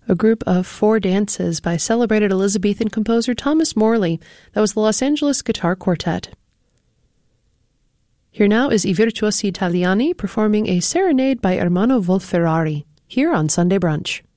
A group of 4 dances by celebrated Elizabethan composer Thomas Morley. That was the Los Angeles Guitar Quartet. Here now is I Virtuosi Italiani performing a serenade by Ermanno Wolf-Ferrari, here on Sunday Brunch.